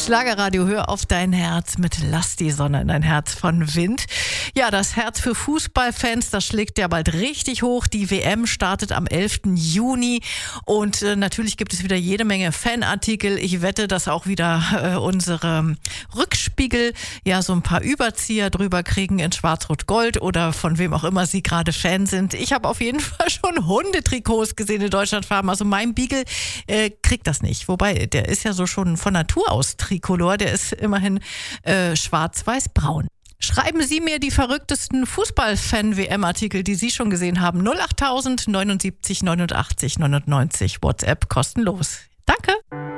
Schlagerradio, hör auf dein Herz mit Lass die Sonne in dein Herz von Wind. Ja, das Herz für Fußballfans, das schlägt ja bald richtig hoch. Die WM startet am 11. Juni und natürlich gibt es wieder jede Menge Fanartikel. Ich wette, dass auch wieder unsere Rückspiegel ja so ein paar Überzieher drüber kriegen in Schwarz-Rot-Gold oder von wem auch immer sie gerade Fan sind. Ich habe auf jeden Fall schon Hundetrikots gesehen in Deutschlandfarben. Also mein Beagle kriegt das nicht. Wobei, der ist ja so schon von Natur aus Tricolor, der ist immerhin schwarz-weiß-braun. Schreiben Sie mir die verrücktesten Fußball-Fan-WM-Artikel, die Sie schon gesehen haben. 08000 79 89 99. WhatsApp kostenlos. Danke.